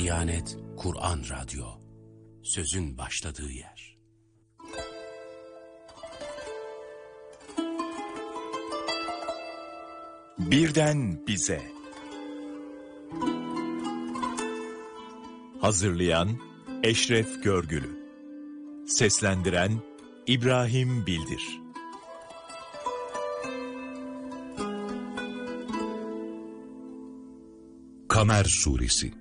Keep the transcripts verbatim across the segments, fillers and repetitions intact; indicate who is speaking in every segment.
Speaker 1: Diyanet Kur'an Radyo, sözün başladığı yer.
Speaker 2: Birden bize. Hazırlayan Eşref Görgülü. Seslendiren İbrahim Bildir.
Speaker 3: Kamer Suresi.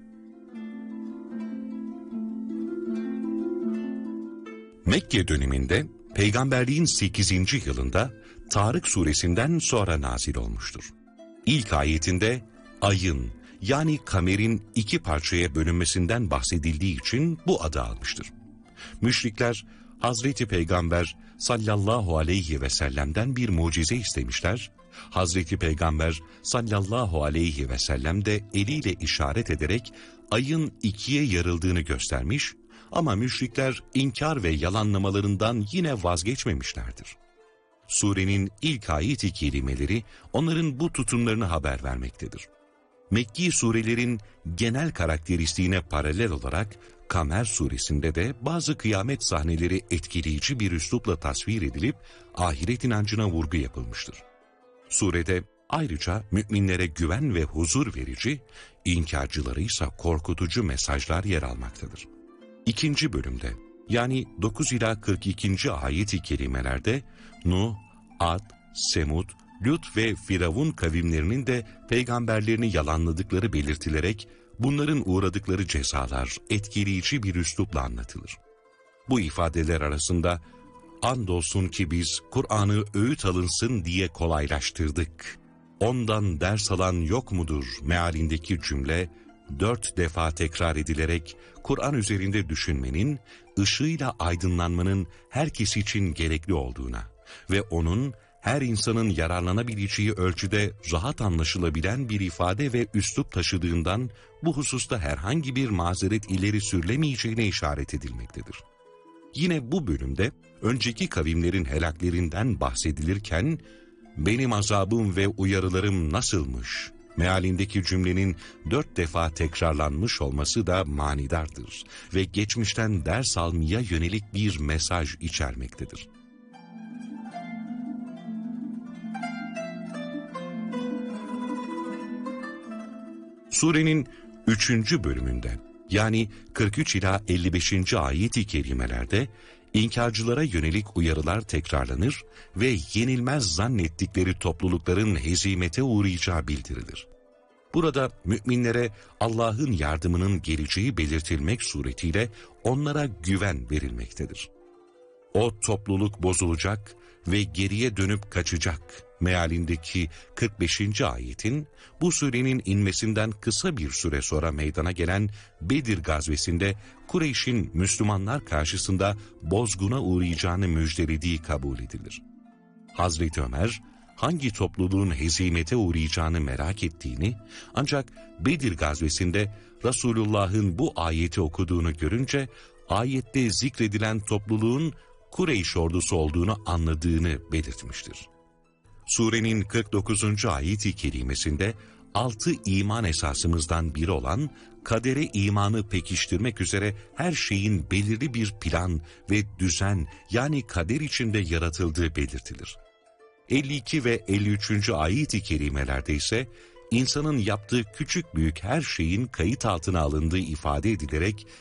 Speaker 3: Mekke döneminde peygamberliğin sekizinci yılında Tarık suresinden sonra nazil olmuştur. İlk ayetinde ayın yani kamerin iki parçaya bölünmesinden bahsedildiği için bu adı almıştır. Müşrikler Hazreti Peygamber sallallahu aleyhi ve sellem'den bir mucize istemişler. Hazreti Peygamber sallallahu aleyhi ve sellem de eliyle işaret ederek ayın ikiye yarıldığını göstermiş ama müşrikler inkar ve yalanlamalarından yine vazgeçmemişlerdir. Surenin ilk ayet-i kerimeleri onların bu tutumlarını haber vermektedir. Mekki surelerin genel karakteristiğine paralel olarak Kamer suresinde de bazı kıyamet sahneleri etkileyici bir üslupla tasvir edilip ahiret inancına vurgu yapılmıştır. Surede ayrıca müminlere güven ve huzur verici, inkarcıları ise korkutucu mesajlar yer almaktadır. İkinci bölümde yani dokuz ila kırk ikinci ayet-i kerimelerde Nuh, Ad, Semud, Lut ve Firavun kavimlerinin de peygamberlerini yalanladıkları belirtilerek bunların uğradıkları cezalar etkileyici bir üslupla anlatılır. Bu ifadeler arasında andolsun ki biz Kur'an'ı öğüt alınsın diye kolaylaştırdık. Ondan ders alan yok mudur mealindeki cümle dört defa tekrar edilerek Kur'an üzerinde düşünmenin, ışığıyla aydınlanmanın herkes için gerekli olduğuna ve onun her insanın yararlanabileceği ölçüde rahat anlaşılabilen bir ifade ve üslup taşıdığından bu hususta herhangi bir mazeret ileri sürülemeyeceğine işaret edilmektedir. Yine bu bölümde önceki kavimlerin helaklerinden bahsedilirken benim azabım ve uyarılarım nasılmış mealindeki cümlenin dört defa tekrarlanmış olması da manidardır ve geçmişten ders almaya yönelik bir mesaj içermektedir. Surenin üçüncü bölümünde yani kırk üç ila elli beşinci ayet-i kerimelerde inkarcılara yönelik uyarılar tekrarlanır ve yenilmez zannettikleri toplulukların hezimete uğrayacağı bildirilir. Burada müminlere Allah'ın yardımının geleceği belirtilmek suretiyle onlara güven verilmektedir. O topluluk bozulacak ve geriye dönüp kaçacak mealindeki kırk beşinci ayetin bu surenin inmesinden kısa bir süre sonra meydana gelen Bedir gazvesinde Kureyş'in Müslümanlar karşısında bozguna uğrayacağını müjdelediği kabul edilir. Hazreti Ömer hangi topluluğun hezimete uğrayacağını merak ettiğini ancak Bedir gazvesinde Resulullah'ın bu ayeti okuduğunu görünce ayette zikredilen topluluğun Kureyş ordusu olduğunu anladığını belirtmiştir. Surenin kırk dokuzuncu ayet-i kerimesinde altı iman esasımızdan biri olan kadere imanı pekiştirmek üzere her şeyin belirli bir plan ve düzen yani kader içinde yaratıldığı belirtilir. elli iki ve elli üçüncü ayet-i kerimelerde ise insanın yaptığı küçük büyük her şeyin kayıt altına alındığı ifade edilerek